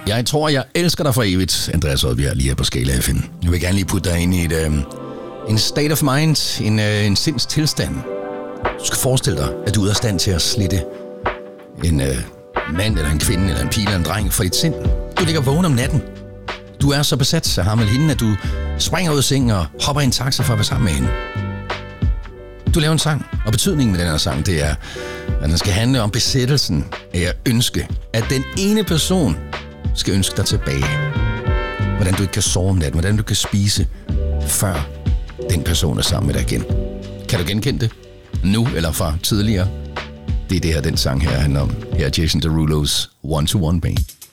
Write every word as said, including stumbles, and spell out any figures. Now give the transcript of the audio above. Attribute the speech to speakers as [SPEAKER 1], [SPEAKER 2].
[SPEAKER 1] Jeg tror, jeg elsker dig for evigt, Andreas Odbjerg, lige her på Skala F M. Jeg vil gerne lige putte dig ind i et, øh, en state of mind, en, øh, en sinds tilstand. Du skal forestille dig, at du er ude af stand til at slitte en øh, mand, eller en kvinde, eller en pige, eller en dreng fra dit sind. Du ligger vågen om natten. Du er så besat af ham eller hende, at du springer ud af sengen og hopper i en taxa for at være sammen med hende. Du laver en sang, og betydningen med den her sang, det er, at den skal handle om besættelsen af at ønske, at den ene person skal ønske dig tilbage. Hvordan du ikke kan sove om natten, hvordan du kan spise, før den person er sammen med dig igen. Kan du genkende det? Nu eller fra tidligere? Det er det her, den sang her handler om. Her er Jason Derulo's One to One Band.